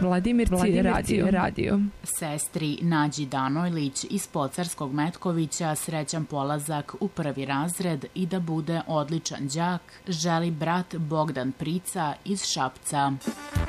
Vladimirci radio. Sestri Nađi Danojlić iz Pocarskog Metkovića srećan polazak u 1. razred i da bude odličan đak želi brat Bogdan Prica iz Šapca.